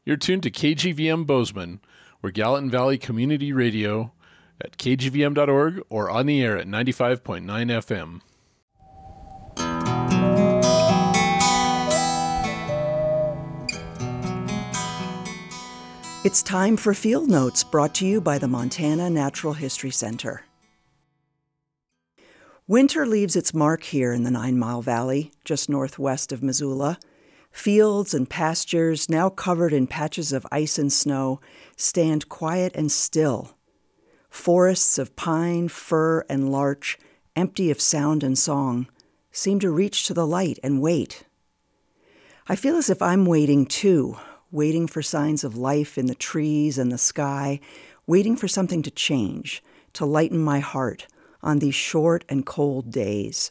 You're tuned to KGVM Bozeman. We're Gallatin Valley Community Radio at kgvm.org or on the air at 95.9 FM. It's time for Field Notes, brought to you by the Montana Natural History Center. Winter leaves its mark here in the 9 Mile Valley, just northwest of Missoula. Fields and pastures, now covered in patches of ice and snow, stand quiet and still. Forests of pine, fir, and larch, empty of sound and song, seem to reach to the light and wait. I feel as if I'm waiting too, waiting for signs of life in the trees and the sky, waiting for something to change, to lighten my heart on these short and cold days.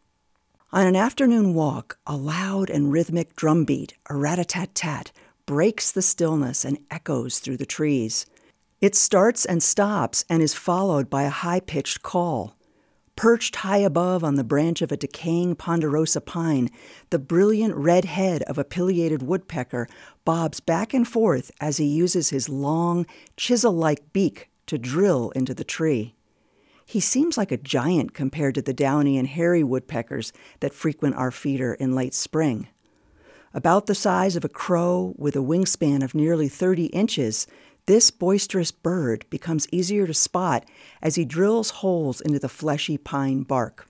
On an afternoon walk, a loud and rhythmic drumbeat, a rat-a-tat-tat, breaks the stillness and echoes through the trees. It starts and stops and is followed by a high-pitched call. Perched high above on the branch of a decaying ponderosa pine, the brilliant red head of a pileated woodpecker bobs back and forth as he uses his long, chisel-like beak to drill into the tree. He seems like a giant compared to the downy and hairy woodpeckers that frequent our feeder in late spring. About the size of a crow with a wingspan of nearly 30 inches, this boisterous bird becomes easier to spot as he drills holes into the fleshy pine bark.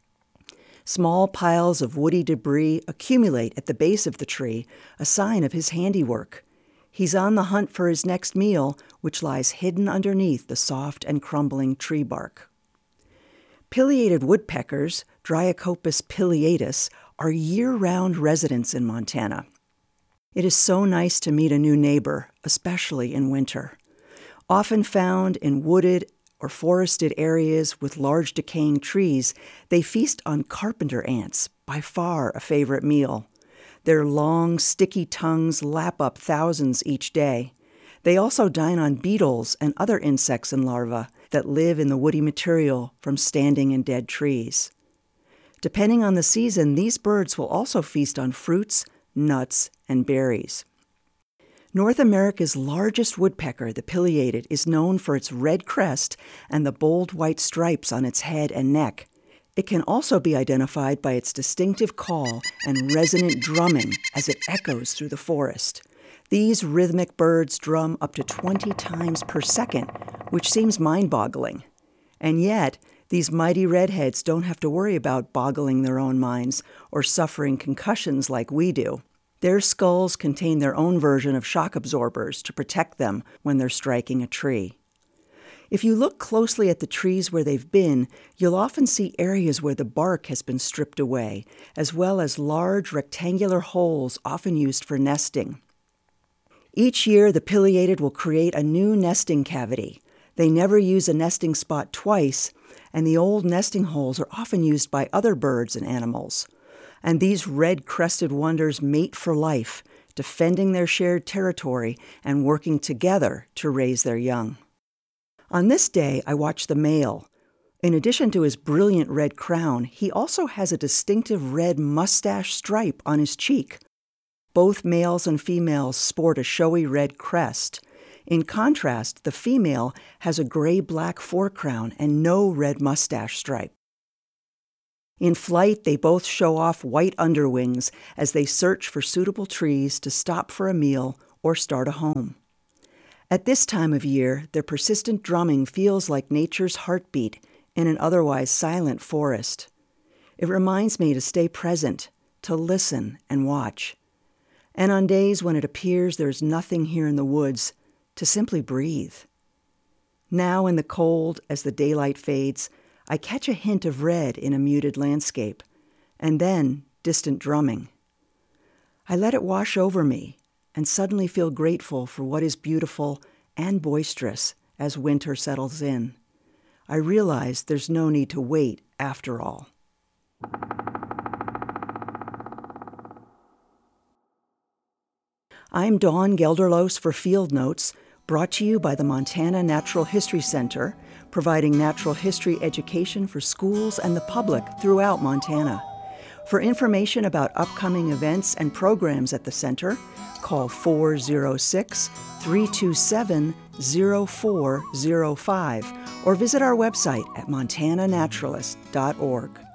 Small piles of woody debris accumulate at the base of the tree, a sign of his handiwork. He's on the hunt for his next meal, which lies hidden underneath the soft and crumbling tree bark. Pileated woodpeckers, Dryocopus pileatus, are year-round residents in Montana. It is so nice to meet a new neighbor, especially in winter. Often found in wooded or forested areas with large decaying trees, they feast on carpenter ants, by far a favorite meal. Their long, sticky tongues lap up thousands each day. They also dine on beetles and other insects and larvae that live in the woody material from standing and dead trees. Depending on the season, these birds will also feast on fruits, nuts, and berries. North America's largest woodpecker, the pileated, is known for its red crest and the bold white stripes on its head and neck. It can also be identified by its distinctive call and resonant drumming as it echoes through the forest. These rhythmic birds drum up to 20 times per second, which seems mind-boggling. And yet, these mighty redheads don't have to worry about boggling their own minds or suffering concussions like we do. Their skulls contain their own version of shock absorbers to protect them when they're striking a tree. If you look closely at the trees where they've been, you'll often see areas where the bark has been stripped away, as well as large rectangular holes often used for nesting. Each year, the pileated will create a new nesting cavity. They never use a nesting spot twice, and the old nesting holes are often used by other birds and animals. And these red-crested wonders mate for life, defending their shared territory and working together to raise their young. On this day, I watched the male. In addition to his brilliant red crown, he also has a distinctive red mustache stripe on his cheek. Both males and females sport a showy red crest. In contrast, the female has a gray-black forecrown and no red mustache stripe. In flight, they both show off white underwings as they search for suitable trees to stop for a meal or start a home. At this time of year, their persistent drumming feels like nature's heartbeat in an otherwise silent forest. It reminds me to stay present, to listen and watch. And on days when it appears there's nothing here in the woods, to simply breathe. Now in the cold, as the daylight fades, I catch a hint of red in a muted landscape, and then distant drumming. I let it wash over me and suddenly feel grateful for what is beautiful and boisterous as winter settles in. I realize there's no need to wait after all. I'm Dawn Gelderloos for Field Notes, brought to you by the Montana Natural History Center, providing natural history education for schools and the public throughout Montana. For information about upcoming events and programs at the center, call 406-327-0405 or visit our website at montananaturalist.org.